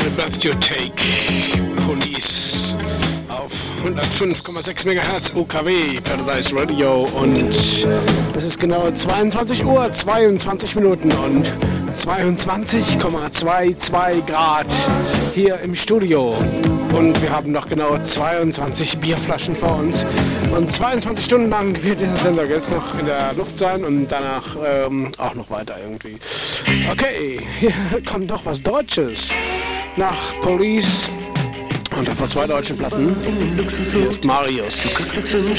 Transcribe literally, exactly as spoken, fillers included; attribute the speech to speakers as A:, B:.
A: Breath You Take, Police auf hundertfünf Komma sechs Megahertz U K W, Paradise Radio, und es ist genau zweiundzwanzig Uhr, zweiundzwanzig Minuten und zweiundzwanzig Komma zweiundzwanzig Grad hier im Studio. Und wir haben noch genau zweiundzwanzig Bierflaschen vor uns. Und zweiundzwanzig Stunden lang wird dieser Sender jetzt noch in der Luft sein und danach ähm, auch noch weiter irgendwie. Okay, hier kommt doch was Deutsches. Nach Police und davor zwei deutsche Platten. Hier ist Marius.